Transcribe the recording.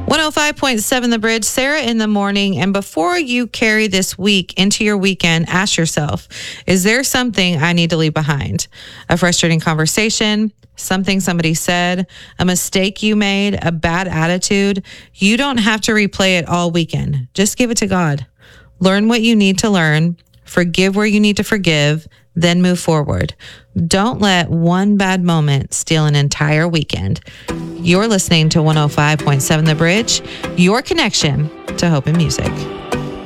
105.7 The Bridge, Sarah in the morning. And before you carry this week into your weekend, ask yourself, is there something I need to leave behind? A frustrating conversation, something somebody said, a mistake you made, a bad attitude? You don't have to replay it all weekend. Just give it to God. Learn what you need to learn, forgive where you need to forgive, then move forward. Don't let one bad moment steal an entire weekend. You're listening to 105.7 The Bridge, your connection to hope and music.